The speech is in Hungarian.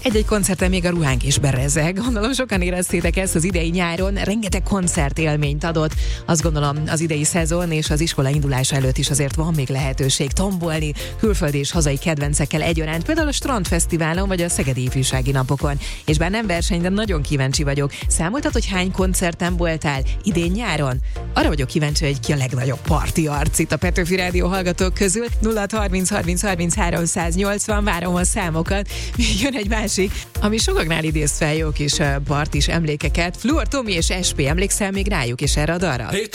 Egy-egy koncerten még a ruhánk is berezeg. Gondolom sokan éreztétek ezt az idei nyáron. Rengeteg koncertélményt adott. Azt gondolom az idei szezon és az iskola indulása előtt is azért van még lehetőség tombolni külföldi és hazai kedvencekkel egyaránt. Például a Strandfesztiválon vagy a Szegedi Ifjúsági Napokon. És bár nem verseny, de nagyon kíváncsi vagyok. Számoltad, hogy hány koncerten voltál idén nyáron? Arra vagyok kíváncsi, hogy ki a legnagyobb parti arc itt a Petőfi Rádió hallgatók közül. 0630 30 30 380, várom a számokat. Még jön egy másik, ami sokaknál idéz fel jó kis partis emlékeket. Fluor Tomi és SP, emlékszel még rájuk és erre a dalra?